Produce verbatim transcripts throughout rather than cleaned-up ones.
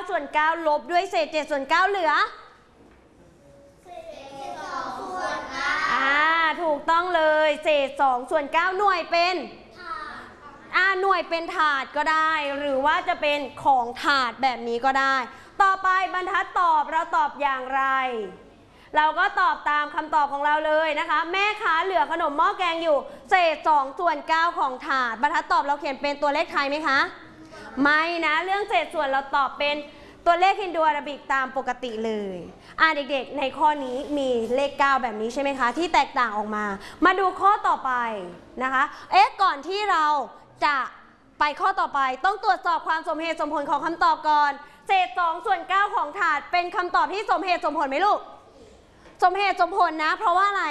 ส่วนเก้าลบด้วยเศษเจ็ดส่วนเก้าเหลืออ่าถูกต้องเลยเศษสองส่วนเก้าหน่วยเป็นอ่าหน่วยเป็นถาดก็ได้หรือว่าจะเป็นของถาดแบบนี้ก็ได้ต่อไปบรรทัดตอบเราตอบอย่างไรเราก็ตอบตามคำตอบของเราเลยนะคะแม่ค้าเหลือขนมหม้อแกงอยู่เศษสองส่วนเก้าของถาดบรรทัดตอบเราเขียนเป็นตัวเลขไทยไหมคะไม่นะเรื่องเศษส่วนเราตอบเป็นตัวเลขฮินดูอาราบิกตามปกติเลยอ่าเด็กๆในข้อนี้มีเลขเก้าแบบนี้ใช่ไหมคะที่แตกต่างออกมามาดูข้อต่อไปนะคะเอ๊ะก่อนที่เราจะไปข้อต่อไปต้องตรวจสอบความสมเหตุสมผลของคำตอบก่อนเศษสองส่วนเก้าของถาดเป็นคำตอบที่สมเหตุสมผลไหมลูกสมเหตุสมผลนะเพราะว่าอะไร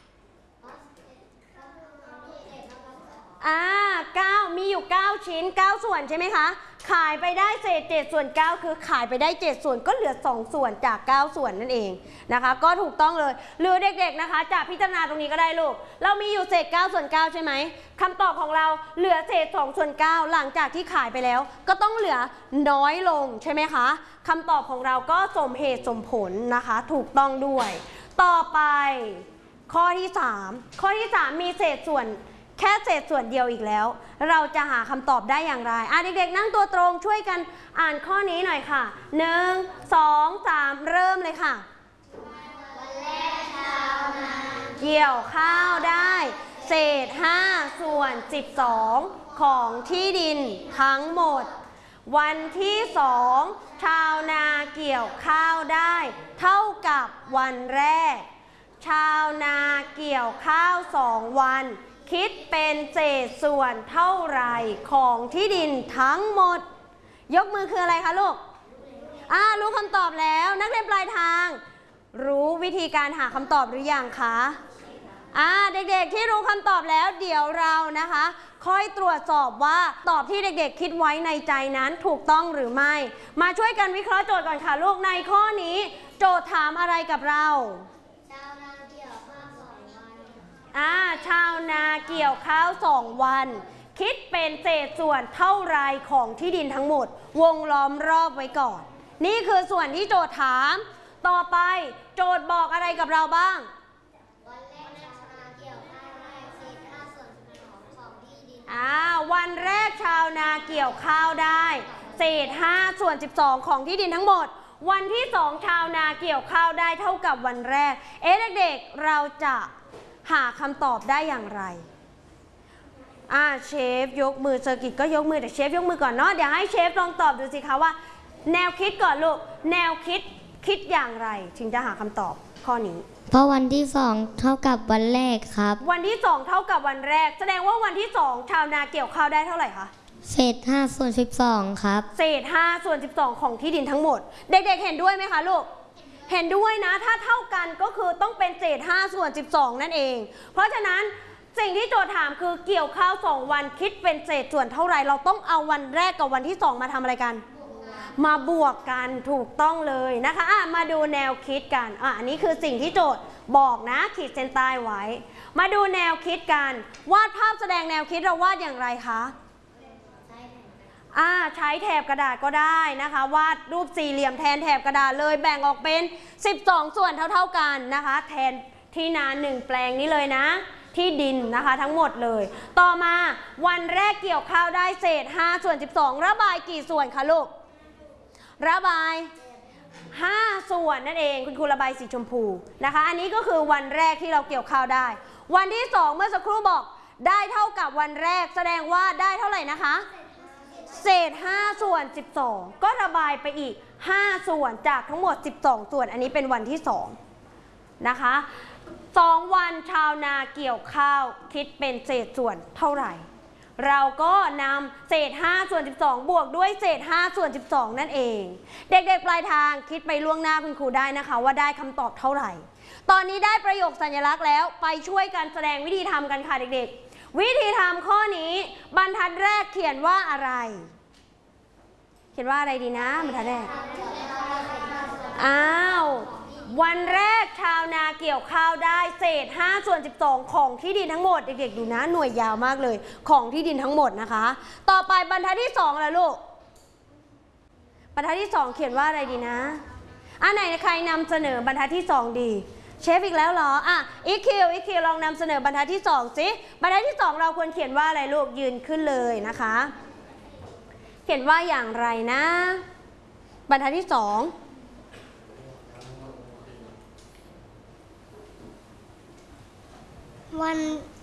อ่าเก้ามีอยู่เก้าชิ้นเก้าส่วนใช่ไหมคะขายไปได้เศษเจ็ดส่วนเก้าคือขายไปได้เจ็ดส่วนก็เหลือสองส่วนจากเก้าส่วนนั่นเองนะคะก็ถูกต้องเลยหรือเด็กๆนะคะจะพิจารณาตรงนี้ก็ได้ลูกเรามีอยู่เศษเก้าส่วนเก้าใช่ไหมคำตอบของเราเหลือเศษสองส่วนเก้าหลังจากที่ขายไปแล้วก็ต้องเหลือน้อยลงใช่ไหมคะคำตอบของเราก็สมเหตุสมผลนะคะถูกต้องด้วยต่อไปข้อที่สามข้อที่สามมีเศษส่วนแค่เศษส่วนเดียวอีกแล้วเราจะหาคำตอบได้อย่างไรอ่ะเด็กๆนั่งตัวตรงช่วยกันอ่านข้อนี้หน่อยค่ะหนึ่ง สอง สามเริ่มเลยค่ะวันแรกชาวนาเกี่ยวข้าวได้เศษห้าส่วนสิบสองของที่ดินทั้งหมดวันที่สองชาวนาเกี่ยวข้าวได้เท่ากับวันแรกชาวนาเกี่ยวข้าวสองวันคิดเป็นเศษส่วนเท่าไรของที่ดินทั้งหมดยกมือคืออะไรคะลูกอ่ารู้คำตอบแล้วนักเรียนปลายทางรู้วิธีการหาคำตอบหรือยังคะอ่าเด็กๆที่รู้คำตอบแล้วเดี๋ยวเรานะคะค่อยตรวจสอบว่าตอบที่เด็กๆคิดไว้ในใจนั้นถูกต้องหรือไม่มาช่วยกันวิเคราะห์โจทย์ก่อนค่ะลูกในข้อนี้โจทย์ถามอะไรกับเราอ่าชาวนาเกี่ยวข้าวสองวันคิดเป็นเศษส่วนเท่าไรของที่ดินทั้งหมดวงล้อมรอบไว้ก่อนนี่คือส่วนที่โจทย์ถามต่อไปโจทย์บอกอะไรกับเราบ้างวันแรกชาวนาเกี่ยวข้าวได้เศษห้าส่วนสิบสองของที่ดินอ่าวันแรกชาวนาเกี่ยวข้าวได้เศษห้าส่วนสิบสองของที่ดินทั้งหมดวันที่สองชาวนาเกี่ยวข้าวได้เท่ากับวันแรกเอ๊ะเด็กๆเราจะหาคำตอบได้อย่างไรอ่าเชฟยกมือเซอร์กิตก็ยกมือแต่เชฟยกมือก่อนเนาะเดี๋ยวให้เชฟลองตอบดูสิคะว่าแนวคิดก่อนลูกแนวคิดคิดอย่างไรถึงจะหาคำตอบข้อนี้เพราะวันที่สองเท่ากับวันแรกครับวันที่สองเท่ากับวันแรกแสดงว่าวันที่สองชาวนาเกี่ยวข้าวได้เท่าไหร่คะเศษห้าส่วนสิบสองครับเศษห้าส่วนสิบสองของที่ดินทั้งหมดเด็กๆเห็นด้วยไหมคะลูกเห็นด้วยนะถ้าเท่ากันก็คือต้องเป็นเศษห้าส่วนสิบสองนั่นเองเพราะฉะนั้นสิ่งที่โจทย์ถามคือเกี่ยวข้าวสองวันคิดเป็นเศษส่วนเท่าไหร่เราต้องเอาวันแรกกับวันที่สองมาทำอะไรกันมาบวกกันถูกต้องเลยนะคะอ่ะมาดูแนวคิดกันอ่ะอันนี้คือสิ่งที่โจทย์บอกนะขีดเส้นใต้ไว้มาดูแนวคิดกันวาดภาพแสดงแนวคิดเราวาดอย่างไรคะอ่าใช้แถบกระดาษก็ได้นะคะวาดรูปสี่เหลี่ยมแทนแถบกระดาษเลยแบ่งออกเป็นสิบสองส่วนเท่าๆกันนะคะแทนที่นาหนึ่งแปลงนี้เลยนะที่ดินนะคะทั้งหมดเลยต่อมาวันแรกเกี่ยวข้าวได้เศษห้าส่วนสิบสองระบายกี่ส่วนคะลูกระบายห้าส่วนนั่นเองคุณครูระบายสีชมพูนะคะอันนี้ก็คือวันแรกที่เราเกี่ยวข้าวได้วันที่สองเมื่อสักครู่บอกได้เท่ากับวันแรกแสดงว่าได้เท่าไหร่นะคะเศษห้าส่วนสิบสองก็ระบายไปอีกห้าส่วนจากทั้งหมดสิบสองส่วนอันนี้เป็นวันที่สองนะคะสองวันชาวนาเกี่ยวข้าวคิดเป็นเศษส่วนเท่าไหร่เราก็นำเศษห้าส่วนสิบสองบวกด้วยเศษห้าส่วนสิบสองนั่นเองเด็กๆปลายทางคิดไปล่วงหน้าคุณครูได้นะคะว่าได้คำตอบเท่าไหร่ตอนนี้ได้ประโยคสัญลักษณ์แล้วไปช่วยกันแสดงวิธีทำกันค่ะเด็กๆวิธีทำข้อนี้บรรทัดแรกเขียนว่าอะไรเขียนว่าอะไรดีนะบรรทัดแรกอ้าววันแรกชาวนาเกี่ยวข้าวได้เศษห้าส่วนสิบสองของที่ดินทั้งหมดเด็กๆดูนะหน่วยยาวมากเลยของที่ดินทั้งหมดนะคะต่อไปบรรทัดที่สองแล้วลูกบรรทัดที่สองเขียนว่าอะไรดีนะอ่ะไหนใครนำเสนอบรรทัดที่สองดีเชฟอีกแล้วเหรออ่ะอีคิวอีคิวลองนำเสนอบรรทัดที่สองสิบรรทัดที่สองเราควรเขียนว่าอะไรลูกยืนขึ้นเลยนะคะเขียนว่าอย่างไรนะบรรทัดที่สองวัน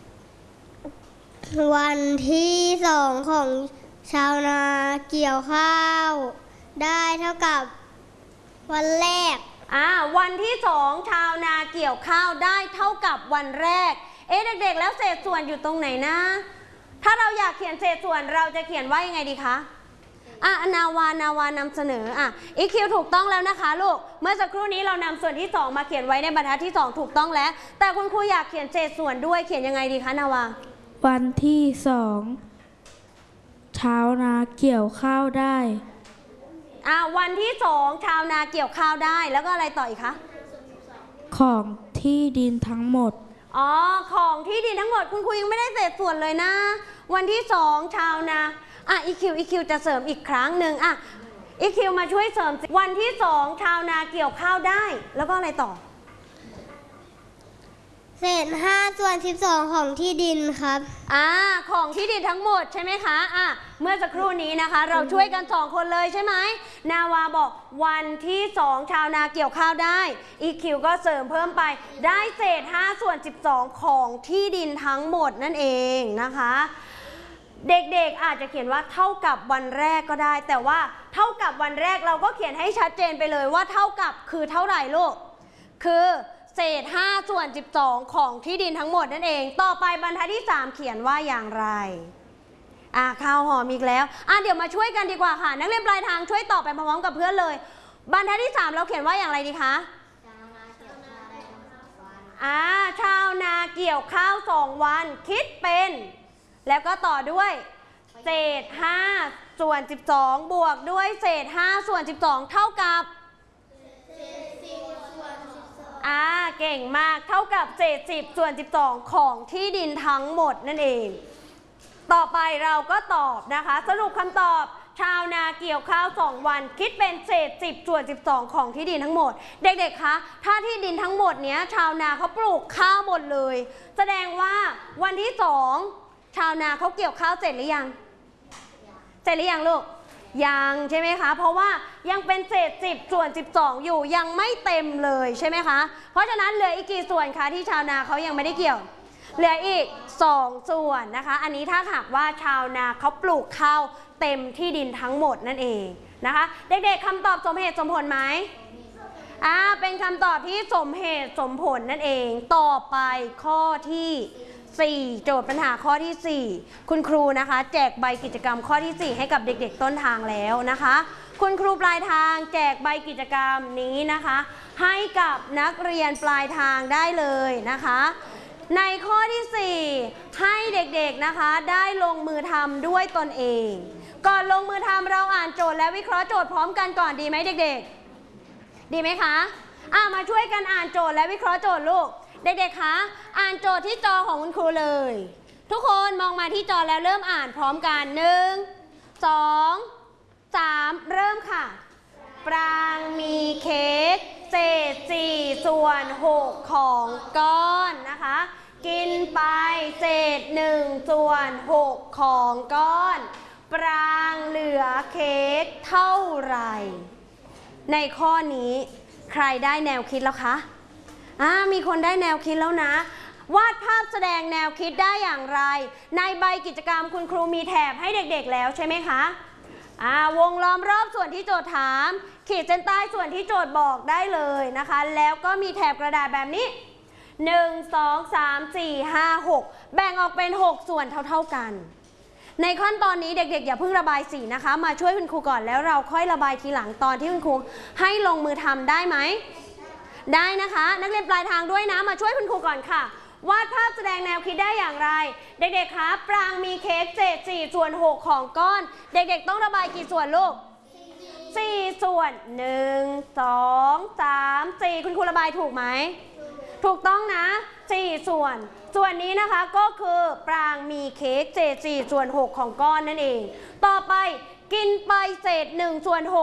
วันที่สองของชาวนาเกี่ยวข้าวได้เท่ากับวันแรกอ่าวันที่สองชาวนาเกี่ยวข้าวได้เท่ากับวันแรกเอ๊ะเด็กๆแล้วเศษส่วนอยู่ตรงไหนนะถ้าเราอยากเขียนเศษส่วนเราจะเขียนว่ายังไงดีคะอ่ะนาวานาวานำเสนออ่ะอีคิวถูกต้องแล้วนะคะลูกเมื่อสักครู่นี้เรานำส่วนที่สองมาเขียนไว้ในบรรทัดที่สองถูกต้องแล้วแต่คุณครูอยากเขียนเศษส่วนด้วยเขียนยังไงดีคะนาวาวันที่สองชาวนาเกี่ยวข้าวได้อ่ะวันที่สองชาวนาเกี่ยวข้าวได้แล้วก็อะไรต่ออีกคะของที่ดินทั้งหมดอ๋อของที่ดินทั้งหมดคุณครูยังไม่ได้เศษส่วนเลยนะวันที่สองชาวนาอ่ะอีคิวอีคิวจะเสริมอีกครั้งหนึ่งอ่ะอีคิวมาช่วยเสริมวันที่สองชาวนาเกี่ยวข้าวได้แล้วก็อะไรต่อเศษห้าส่วนสิบสองของที่ดินครับอ่าของที่ดินทั้งหมดใช่ไหมคะอ่ะเมื่อสักครู่นี้นะคะเราช่วยกันสองคนเลยใช่ไหมนาวาบอกวันที่สองชาวนาเกี่ยวข้าวได้อีคิวก็เสริมเพิ่มไปได้เศษห้าส่วนสิบสองของที่ดินทั้งหมดนั่นเองนะคะเด็กๆอาจจะเขียนว่าเท่ากับวันแรกก็ได้แต่ว่าเท่ากับวันแรกเราก็เขียนให้ชัดเจนไปเลยว่าเท่ากับคือเท่าไหร่ลูกคือเศษห้าส่วนสิบสองของที่ดินทั้งหมดนั่นเองต่อไปบรรทัดที่สามเขียนว่าอย่างไรอ่ะข้าวหอมอีกแล้วอ่ะเดี๋ยวมาช่วยกันดีกว่าค่ะนักเรียนปลายทางช่วยตอบไปพร้อมๆกับเพื่อนเลยบรรทัดที่สามเราเขียนว่าอย่างไรดีคะอ่าชาวนาเกี่ยวข้าวสองวันคิดเป็นแล้วก็ต่อด้วยเศษห้าส่วนสิบสองบวกด้วยเศษห้าส่วนสิบสองเท่ากับอ่าเก่งมากเท่ากับเศษสิบส่วนสิบสองของที่ดินทั้งหมดนั่นเองต่อไปเราก็ตอบนะคะสรุปคำตอบชาวนาเกี่ยวข้าวสองวันคิดเป็นเศษสิบส่วนสิบสองของที่ดินทั้งหมดเด็กๆคะถ้าที่ดินทั้งหมดเนี้ยชาวนาเขาปลูกข้าวหมดเลยแสดงว่าวันที่สองชาวนาเขาเกี่ยวข้าวเสร็จหรือยังเสร็จหรือยังลูกยังใช่ไหมคะเพราะว่ายังเป็นเศษสิบส่วนสิบสองอยู่ยังไม่เต็มเลยใช่ไหมคะเพราะฉะนั้นเหลืออีกกี่ส่วนคะที่ชาวนาเขายังไม่ได้เกี่ยวเหลืออีกสองส่วนนะคะอันนี้ถ้าหากว่าชาวนาเขาปลูกข้าวเต็มที่ดินทั้งหมดนั่นเองนะคะเด็กๆคำตอบสมเหตุสมผลไหมอ่าเป็นคำตอบที่สมเหตุสมผลนั่นเองต่อไปข้อที่สี่โจทย์ปัญหาข้อที่สี่คุณครูนะคะแจกใบกิจกรรมข้อที่สี่ให้กับเด็กๆต้นทางแล้วนะคะคุณครูปลายทางแจกใบกิจกรรมนี้นะคะให้กับนักเรียนปลายทางได้เลยนะคะในข้อที่สี่ให้เด็กๆนะคะได้ลงมือทำด้วยตนเองก่อนลงมือทำเราอ่านโจทย์และวิเคราะห์โจทย์พร้อมกันก่อนดีไหมเด็กๆดีไหมคะอ่ะมาช่วยกันอ่านโจทย์และวิเคราะห์โจทย์ลูกเด็กๆคะอ่านโจทย์ที่จอของคุณครูเลยทุกคนมองมาที่จอแล้วเริ่มอ่านพร้อมกันหนึ่งสองสามเริ่มค่ะปรางมีเค้กเศษสี่ส่วนหกของก้อนนะคะกินไปเศษหนึ่งส่วนหกของก้อนปรางเหลือเค้กเท่าไหร่ในข้อนี้ใครได้แนวคิดแล้วคะอ่ามีคนได้แนวคิดแล้วนะวาดภาพแสดงแนวคิดได้อย่างไรในใบกิจกรรมคุณครูมีแถบให้เด็กๆแล้วใช่ไหมคะอ่าวงล้อมรอบส่วนที่โจทย์ถามขีดเส้นใต้ส่วนที่โจทย์บอกได้เลยนะคะแล้วก็มีแถบกระดาษแบบนี้หนึ่ง สอง สาม สี่ ห้า หกแบ่งออกเป็นหกส่วนเท่าๆกันในขั้นตอนนี้เด็กๆอย่าเพิ่งระบายสีนะคะมาช่วยคุณครูก่อนแล้วเราค่อยระบายทีหลังตอนที่คุณครูให้ลงมือทำได้ไหมได้นะคะนักเรียนปลายทางด้วยนะมาช่วยคุณครูก่อนค่ะวาดภาพแสดงแนวคิดได้อย่างไรเด็กๆคะปรางมีเค้กเศษสี่ส่วนหกของก้อนเด็กๆต้องระบายกี่ส่วนลูกสี่ส่วนหนึ่ง สอง สาม สี่คุณครูระบายถูกไหมถูกต้องนะสี่ส่วนส่วนนี้นะคะก็คือปรางมีเค้กเศษสี่ส่วนหกของก้อนนั่นเองต่อไปกินไปเศษหนึ่งส่วนหก